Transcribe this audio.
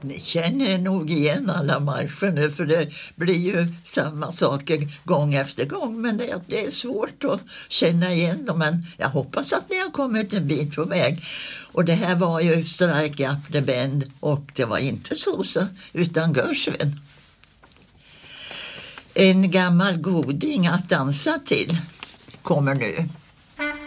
Ni känner nog igen alla marscher nu, för det blir ju samma saker gång efter gång. Men det är svårt att känna igen dem. Men jag hoppas att ni har kommit en bit på väg. Och det här var ju Strike Up the Band, och det var inte Sosa utan Gershwin. En gammal goding att dansa till kommer nu.